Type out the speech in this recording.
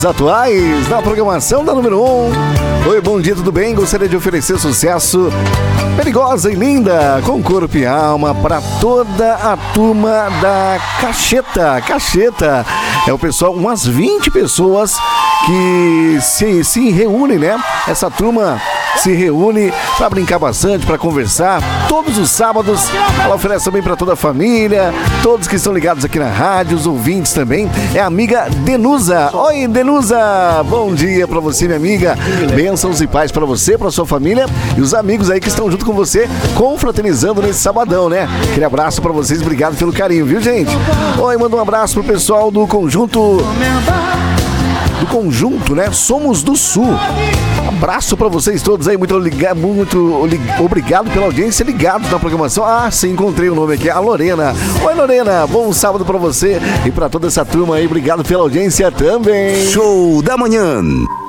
Atuais na programação da número 1. Oi, bom dia, tudo bem? Gostaria de oferecer sucesso perigosa e linda, com corpo e alma, para toda a turma da Cacheta. Cacheta é o pessoal, umas 20 pessoas que se reúnem, né? Essa turma se reúne para brincar bastante, para conversar. Todos os sábados ela oferece também para toda a família, todos que estão ligados aqui na rádio, os ouvintes também. É a amiga Denusa. Oi, Denusa, bom dia para você, minha amiga. Bênçãos e paz para você, para sua família e os amigos aí que estão junto com você, confraternizando nesse sabadão, né? Aquele abraço para vocês, obrigado pelo carinho, viu, gente? Oi, manda um abraço pro pessoal do conjunto, né? Somos do Sul. Abraço pra vocês todos aí, muito obrigado pela audiência, ligados na programação. Ah, sim, encontrei o nome aqui, a Lorena. Oi, Lorena, bom sábado pra você e pra toda essa turma aí, obrigado pela audiência também. Show da manhã.